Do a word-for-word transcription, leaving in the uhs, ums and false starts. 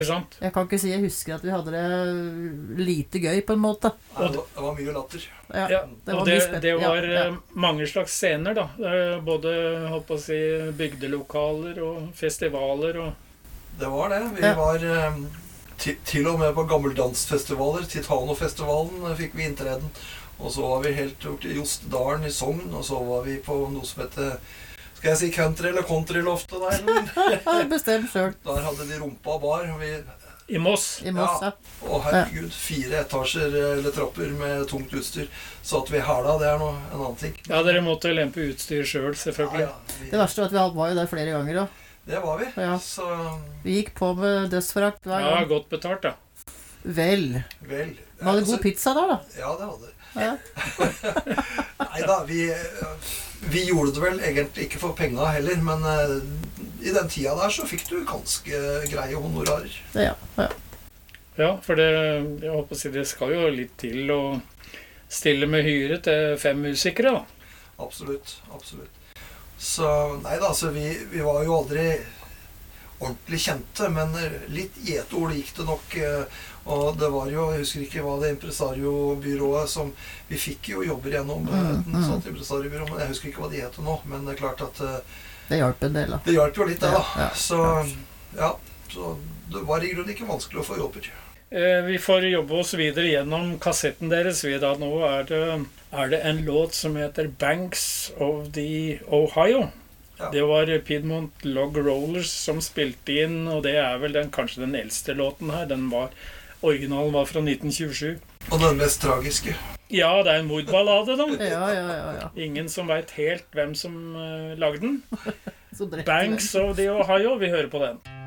sant? Jeg kan ikke si jeg husker at vi hadde det lite gøy på en måte. Nei, det, var, det var mye latter. Ja, Ja, det var og det, mye spett- det var ja, ja. eh, mange slags scener da. Eh, Både, holdt på å si, bygdelokaler og festivaler og... Det var det. Vi Ja. var eh, til, til og med på gammeldansfestivaler. Titanofestivalen eh, fikk vi inntreden. Og så var vi helt opp til Jostedalen i Sogn, og så var vi på noe som heter, skal jeg si country eller countryloftet der? eller? Bestem selv. Der hadde de rumpa bar. Og vi, I Moss. I Moss, ja. og herregud, fire etasjer eller trapper med tungt utstyr. Så at vi hæla, det er noe, en annen ting. Ja, dere måtte lempe utstyr selv, selvfølgelig. Ja, ja, vi, Det verste var at vi var jo der flere ganger da. det var vi. Ja. Så Vi gikk på med dødsforakt hver Ja, gang. godt betalt da. Vel. vel. Vi hadde god pizza da da. Ja, det hadde Ja. Neida, vi, vi gjorde det vel egentlig ikke for penga heller, men eh, i den tida der så fikk du ganske greie honorarer. Ja, ja. Ja, for det, jeg håper å si, det skal jo litt til å stille med hyre til fem musikere da. Absolutt, absolutt. Så, nei da, så vi, vi var jo aldri ordentlig kjente, men litt gjetord gikk det nok, eh, og det var jo, jeg husker ikke hva det impresario-byrået som, vi fikk jo jobber gjennom eh, Mm, et mm. sånt impresario-byrå, men jeg husker ikke hva de heter nå, men det er klart at eh, Det hjalp en del da. det hjalp jo litt det da. Ja, ja. Så, ja, så det var i grunnen ikke vanskelig å få jobber. Eh, Vi får jobbe oss videre gjennom kassetten deres. Vi da, nå er det, er det en låt som heter Banks of the Ohio. Ja. Det var Piedmont Log Rollers som spilte inn, og det er vel den, kanskje den eldste låten her. Den var, originalen var fra nitten tjuesju. Og den mest tragiske. Ja, det er en mordballade da. Ja, ja, ja, ja. Ingen som vet helt hvem som uh, lagde den. Så drepte Banks of the Ohio, vi hører på den.